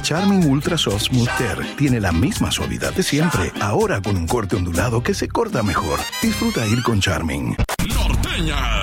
Charmin Ultra Soft Smooth Tear tiene la misma suavidad de siempre, ahora con un corte ondulado que se corta mejor. Disfruta ir con Charmin. Norteña.